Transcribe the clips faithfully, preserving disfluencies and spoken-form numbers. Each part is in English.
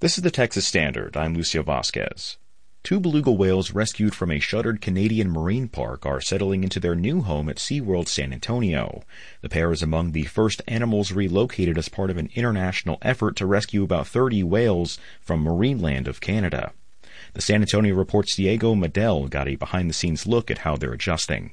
This is the Texas Standard. I'm Lucio Vasquez. Two beluga whales rescued from a shuttered Canadian marine park are settling into their new home at SeaWorld San Antonio. The pair is among the first animals relocated as part of an international effort to rescue about thirty whales from Marineland of Canada. The San Antonio Report's Diego Medel got a behind-the-scenes look at how they're adjusting.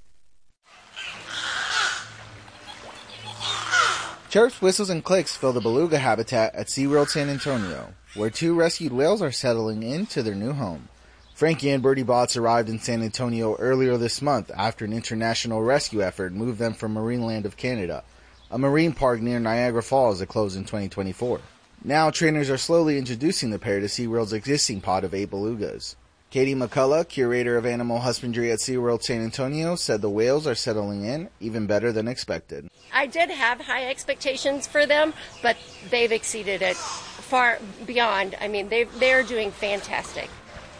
Chirps, whistles, and clicks fill the beluga habitat at SeaWorld San Antonio, where two rescued whales are settling into their new home. Frankie and Bertie Botts arrived in San Antonio earlier this month after an international rescue effort moved them from Marineland of Canada, a marine park near Niagara Falls that closed in twenty twenty-four. Now, trainers are slowly introducing the pair to SeaWorld's existing pod of eight belugas. Katie McCullough, curator of animal husbandry at SeaWorld San Antonio, said the whales are settling in even better than expected. I did have high expectations for them, but they've exceeded it far beyond. I mean, they they're doing fantastic.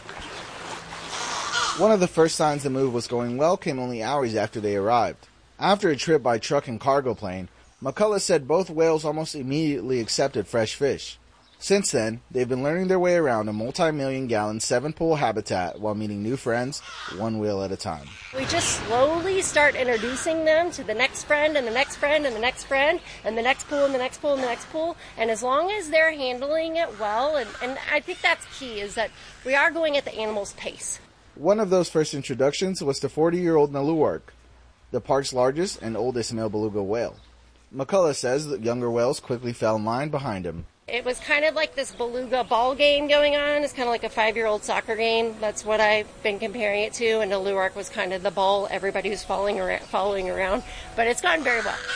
One of the first signs the move was going well came only hours after they arrived. After a trip by truck and cargo plane, McCullough said both whales almost immediately accepted fresh fish. Since then, they've been learning their way around a multi-million gallon seven-pool habitat while meeting new friends, one whale at a time. We just slowly start introducing them to the next friend and the next friend and the next friend and the next pool and the next pool and the next pool. And as long as they're handling it well, and, and I think that's key, is that we are going at the animal's pace. One of those first introductions was to forty-year-old Naluark, the park's largest and oldest male beluga whale. McCullough says that younger whales quickly fell in line behind him. It was kind of like this beluga ball game going on. It's kind of like a five-year-old soccer game. That's what I've been comparing it to. And Naluark was kind of the ball everybody was following around, following around. But it's gone very well.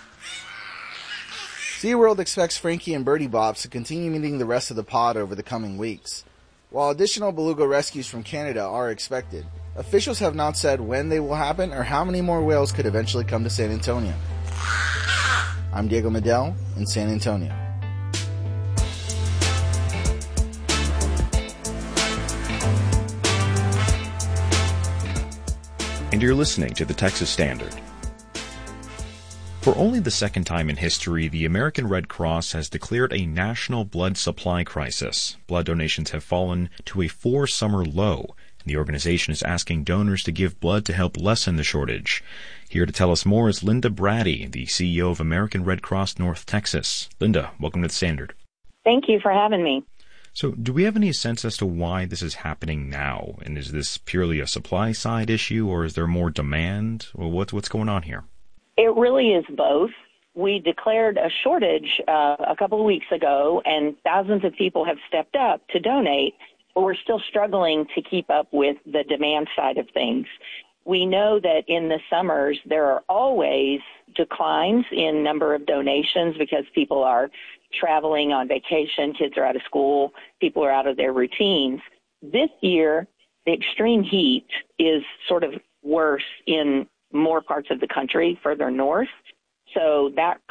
SeaWorld expects Frankie and Bertie Botts to continue meeting the rest of the pod over the coming weeks. While additional beluga rescues from Canada are expected, officials have not said when they will happen or how many more whales could eventually come to San Antonio. I'm Diego Medel in San Antonio. And you're listening to the Texas Standard. For only the second time in history, the American Red Cross has declared a national blood supply crisis. Blood donations have fallen to a four-summer low, and the organization is asking donors to give blood to help lessen the shortage. Here to tell us more is Linda Brady, the C E O of American Red Cross North Texas. Linda, welcome to the Standard. Thank you for having me. So do we have any sense as to why this is happening now? And is this purely a supply side issue, or is there more demand? Well, what's, what's going on here? It really is both. We declared a shortage uh, a couple of weeks ago, and thousands of people have stepped up to donate, but we're still struggling to keep up with the demand side of things. We know that in the summers there are always declines in number of donations because people are traveling on vacation, kids are out of school, people are out of their routines. This year, the extreme heat is sort of worse in more parts of the country further north, so that